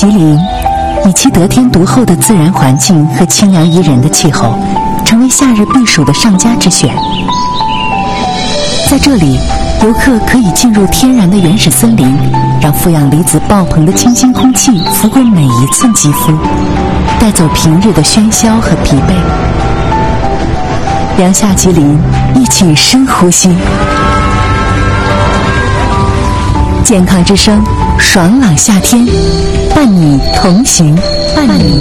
吉林以其得天独厚的自然环境和清凉宜人的气候，成为夏日避暑的上佳之选。在这里，游客可以进入天然的原始森林，让负氧离子爆棚的清新空气拂过每一寸肌肤，带走平日的喧嚣和疲惫。凉夏吉林，一起深呼吸。健康之声，爽朗夏天，伴你同行，伴你